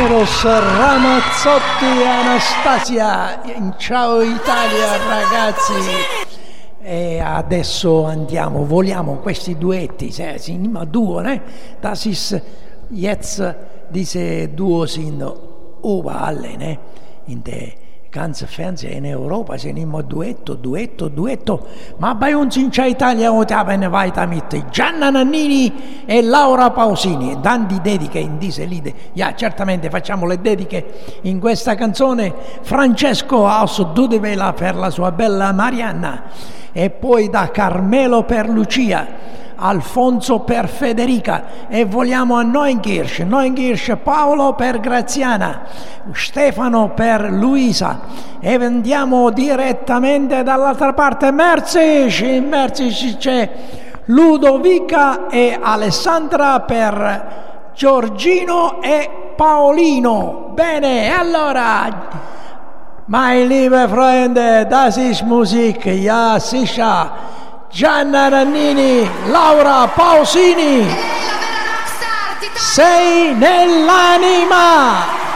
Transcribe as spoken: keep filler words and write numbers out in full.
Eros Ramazzotti e Anastasia. Ciao Italia ragazzi. E adesso andiamo, voliamo questi duetti, ma duo, ne? Das ist jetzt diese Duo sind überall, ne? In der ganzen Fernsehen in Europa sind immer Duetto, Duetto, Duetto, ma bei uns in Italia haben weiter mit Gianna Nannini e Laura Pausini. Dan di dediche in diese Lieder. Ja, certamente facciamo le dediche in questa canzone. Francesco aus Dudevela per la sua bella Marianna, e poi da Carmelo per Lucia, Alfonso per Federica, e vogliamo a Neunkirch, Neunkirch Paolo per Graziana, Stefano per Luisa, e andiamo direttamente dall'altra parte, Merzic, in Merzic c'è Ludovica e Alessandra per Giorgino e Paolino. Bene, allora, meine liebe Freunde, das ist Musik, ja sicher. Gianna Nannini, Laura Pausini, sei nell'anima.